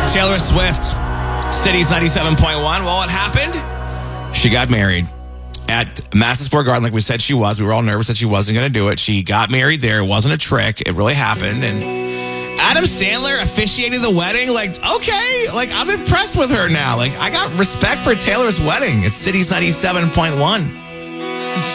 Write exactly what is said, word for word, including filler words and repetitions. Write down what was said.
Taylor Swift, Cities ninety-seven point one. Well, what happened? She got married at Madison Square Garden, like we said she was. We were all nervous that she wasn't going to do it. She got married there. It wasn't a trick. It really happened. And Adam Sandler officiated the wedding. Like, okay, like I'm impressed with her now. Like, I got respect for Taylor's wedding. It's Cities ninety-seven point one.